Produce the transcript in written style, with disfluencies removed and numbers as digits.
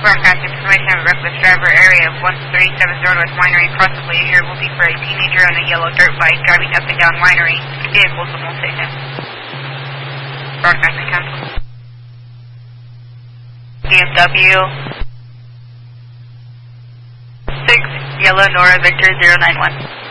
Broadcast information of a reckless driver area of 1370 Northwest Winery across the Glacier will be for a teenager on a yellow dirt bike driving up and down Winery. Vehicles will take him. Broadcasting cancel. BMW 6 Yellow Nora Victor 091.